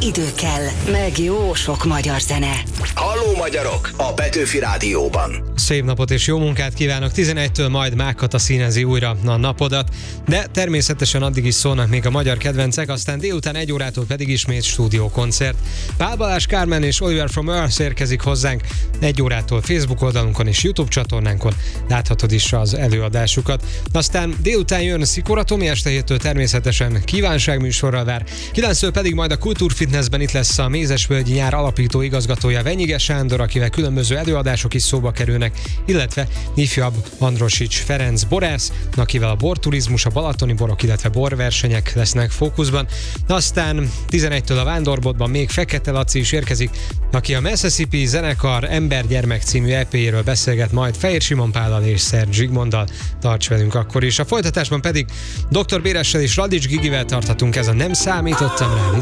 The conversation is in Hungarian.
idő kell, meg jó sok magyar zene. Halló magyarok! A Petőfi Rádióban. Szép napot és jó munkát kívánok! 11-től majd Mágkata színezi újra a napodat, de természetesen addig is szólnak még a magyar kedvencek, aztán délután 1 órától pedig ismét stúdiókoncert. Pál Balázs, Carmen és Oliver from Earth érkezik hozzánk 1 órától Facebook oldalunkon és YouTube csatornánkon, láthatod is az előadásukat. Aztán délután jön Szikora Tomi, este 7-től természetesen kívánságműsorral vár. 9-től pedig majd a Kultúrfitnessben itt lesz a Mézesvölgyi Nyár alapító igazgatója, Venyige Sándor, akivel különböző előadások is szóba kerülnek, illetve ifjabb Androsics Ferenc borász, akivel a borturizmus, a balatoni borok, illetve borversenyek lesznek fókuszban. Aztán 11-től a Vándorbotban még Fekete Laci is érkezik, aki a Mississippi zenekar Ember-gyermek című EP-ről beszélget majd Fehér Simon Pállal és Szerb Zsigmonddal. Tarts velünk akkor is. A folytatásban pedig Dr. Béressel és Radics Gigivel tarthatunk, ez a Nem számítottam rá.